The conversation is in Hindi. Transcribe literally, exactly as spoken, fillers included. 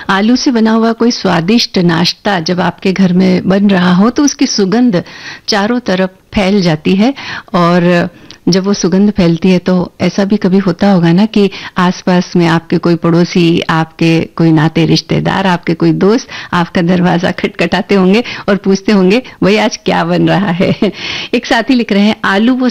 आलू से बना हुआ कोई स्वादिष्ट नाश्ता जब आपके घर में बन रहा हो तो उसकी सुगंध चारों तरफ फैल जाती है। और जब वो सुगंध फैलती है तो ऐसा भी कभी होता होगा ना कि आसपास में आपके कोई पड़ोसी, आपके कोई नाते रिश्तेदार, आपके कोई दोस्त आपका दरवाजा खटखटाते होंगे और पूछते होंगे भाई आज क्या बन रहा है। एक साथी लिख रहे हैं, आलू वो